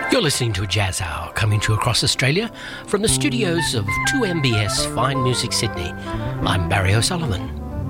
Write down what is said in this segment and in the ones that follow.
You're listening to a Jazz Hour coming to you across Australia from the studios of 2MBS Fine Music Sydney. I'm Barry O'Sullivan.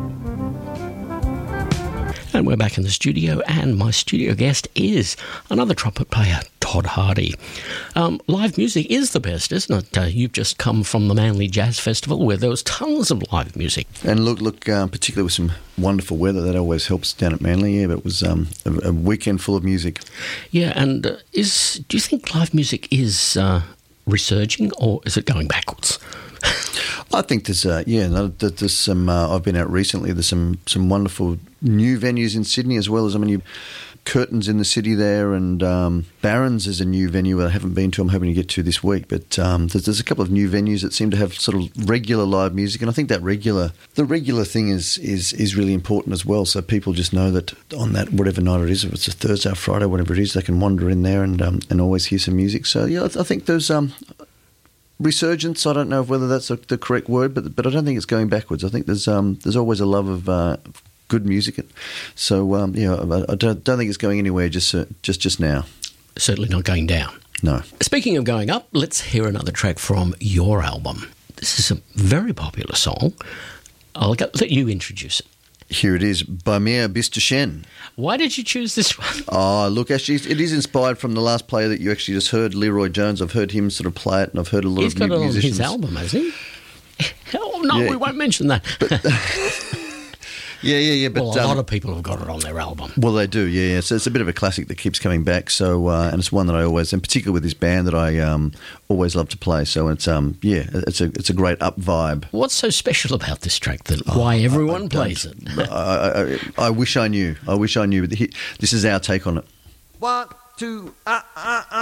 And we're back in the studio, and my studio guest is another trumpet player, Todd Hardy. Live music is the best, isn't it? You've just come from the Manly Jazz Festival where there was tons of live music. And look, particularly with some wonderful weather, that always helps down at Manly. Yeah, but it was a weekend full of music. Yeah, and do you think live music is resurging, or is it going backwards? I think there's some. I've been out recently. There's some wonderful new venues in Sydney as well as Curtains in the city there, and Barron's is a new venue I haven't been to. I'm hoping to get to this week, but there's a couple of new venues that seem to have sort of regular live music, and I think that the regular thing is really important as well. So people just know that on that whatever night it is, if it's a Thursday or Friday, whatever it is, they can wander in there and always hear some music. So yeah, I think there's resurgence. I don't know whether that's the correct word, but I don't think it's going backwards. I think there's always a love of good music. So I don't think it's going anywhere just now. Certainly not going down. No. Speaking of going up, let's hear another track from your album. This is a very popular song. I'll let you introduce it. Here it is, Bei mir bist du schön. Why did you choose this one? Oh, look, actually, it is inspired from the last player that you actually just heard, Leroy Jones. I've heard him sort of play it, and I've heard a lot of new musicians. He's got it on his album, hasn't he? Oh, no, yeah. We won't mention that. Yeah. But, well, a lot of people have got it on their album. Well, they do, yeah. So it's a bit of a classic that keeps coming back. So, and it's one that I always, and particularly with this band, that I always love to play. So it's a great up vibe. What's so special about this track that why everyone plays it? I wish I knew. But this is our take on it. 1, 2,